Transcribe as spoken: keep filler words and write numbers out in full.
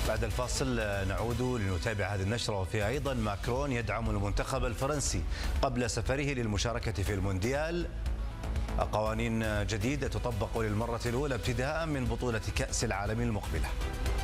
بعد الفاصل نعود لنتابع هذه النشرة وفيها أيضا ماكرون يدعم المنتخب الفرنسي قبل سفره للمشاركة في المونديال. قوانين جديدة تطبق للمرة الأولى ابتداء من بطولة كأس العالم المقبلة.